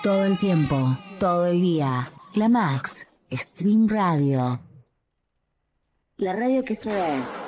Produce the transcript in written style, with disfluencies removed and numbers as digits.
Todo el tiempo, todo el día. La Max, Stream Radio. La radio que fue.